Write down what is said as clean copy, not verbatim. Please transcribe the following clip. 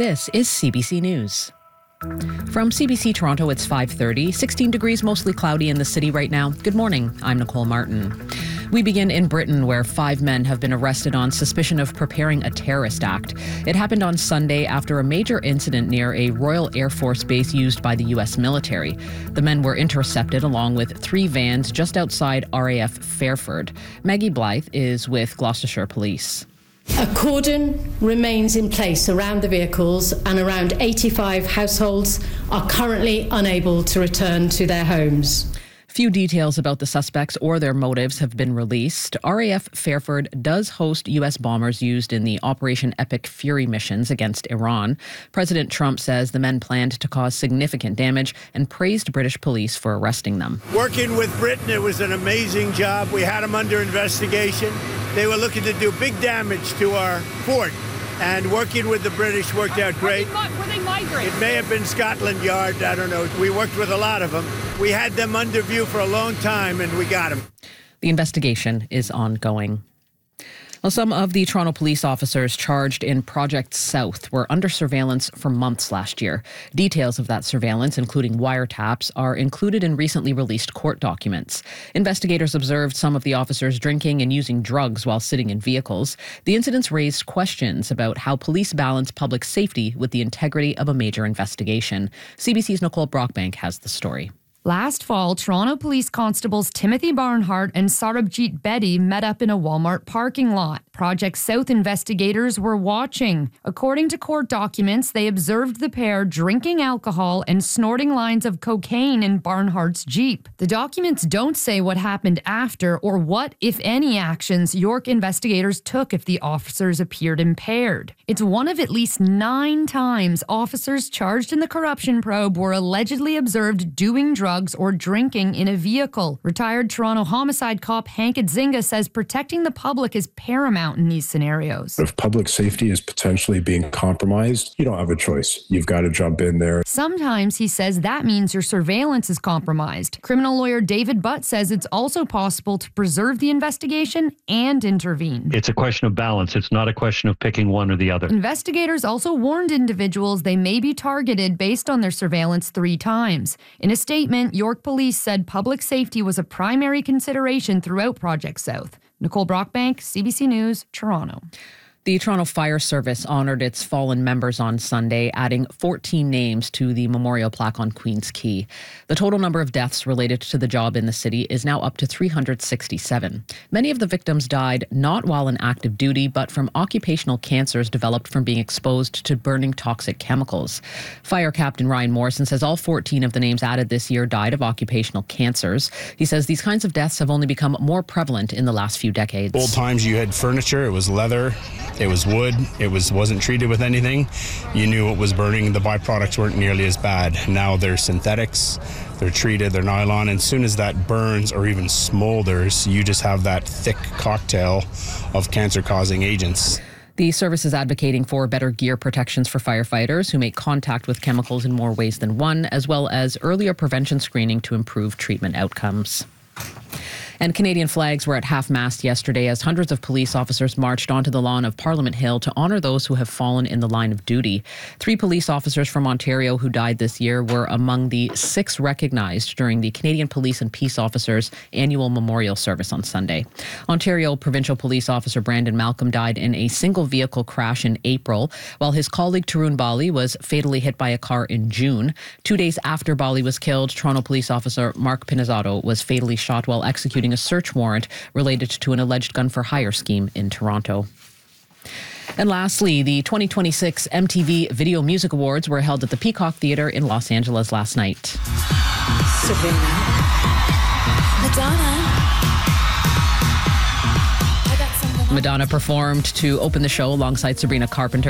This is CBC News. From CBC Toronto, it's 5:30, 16 degrees, mostly cloudy in the city right now. Good morning, I'm Nicole Martin. We begin in Britain, where 5 men have been arrested on suspicion of preparing a terrorist act. It happened on Sunday after a major incident near a Royal Air Force base used by the U.S. military. The men were intercepted along with 3 vans just outside RAF Fairford. Maggie Blythe is with Gloucestershire Police. A cordon remains in place around the vehicles, and around 85 households are currently unable to return to their homes. Few details about the suspects or their motives have been released. RAF Fairford does host U.S. bombers used in the Operation Epic Fury missions against Iran. President Trump says the men planned to cause significant damage and praised British police for arresting them. Working with Britain, it was an amazing job. We had them under investigation. They were looking to do big damage to our fort. And working with the British worked out great. Were they migrants? It may have been Scotland Yard, I don't know. We worked with a lot of them. We had them under view for a long time, and we got them. The investigation is ongoing. Well, some of the Toronto police officers charged in Project South were under surveillance for months last year. Details of that surveillance, including wiretaps, are included in recently released court documents. Investigators observed some of the officers drinking and using drugs while sitting in vehicles. The incidents raised questions about how police balance public safety with the integrity of a major investigation. CBC's Nicole Brockbank has the story. Last fall, Toronto Police Constables Timothy Barnhart and Sarabjit Bedi met up in a Walmart parking lot. Project South investigators were watching. According to court documents, they observed the pair drinking alcohol and snorting lines of cocaine in Barnhart's Jeep. The documents don't say what happened after or what, if any, actions York investigators took if the officers appeared impaired. It's one of at least 9 times officers charged in the corruption probe were allegedly observed doing drugs or drinking in a vehicle. Retired Toronto homicide cop Hank Edzinga says protecting the public is paramount in these scenarios. If public safety is potentially being compromised, you don't have a choice. You've got to jump in there. Sometimes, he says, that means your surveillance is compromised. Criminal lawyer David Butt says it's also possible to preserve the investigation and intervene. It's a question of balance. It's not a question of picking one or the other. Investigators also warned individuals they may be targeted based on their surveillance 3 times. In a statement, York Police said public safety was a primary consideration throughout Project South. Nicole Brockbank, CBC News, Toronto. The Toronto Fire Service honoured its fallen members on Sunday, adding 14 names to the memorial plaque on Queen's Quay. The total number of deaths related to the job in the city is now up to 367. Many of the victims died not while in active duty, but from occupational cancers developed from being exposed to burning toxic chemicals. Fire Captain Ryan Morrison says all 14 of the names added this year died of occupational cancers. He says these kinds of deaths have only become more prevalent in the last few decades. Old times, you had furniture, it was leather. It was wood. It wasn't treated with anything. You knew it was burning. The byproducts weren't nearly as bad. Now they're synthetics. They're treated. They're nylon. And as soon as that burns or even smolders, you just have that thick cocktail of cancer-causing agents. The service is advocating for better gear protections for firefighters who make contact with chemicals in more ways than one, as well as earlier prevention screening to improve treatment outcomes. And Canadian flags were at half-mast yesterday as hundreds of police officers marched onto the lawn of Parliament Hill to honour those who have fallen in the line of duty. 3 police officers from Ontario who died this year were among the 6 recognised during the Canadian Police and Peace Officers annual memorial service on Sunday. Ontario Provincial Police Officer Brandon Malcolm died in a single vehicle crash in April, while his colleague Tarun Bali was fatally hit by a car in June. 2 days after Bali was killed, Toronto Police Officer Mark Pinizzato was fatally shot while executing a search warrant related to an alleged gun-for-hire scheme in Toronto. And lastly, the 2026 MTV Video Music Awards were held at the Peacock Theatre in Los Angeles last night. Sabrina. Madonna. Madonna performed to open the show alongside Sabrina Carpenter.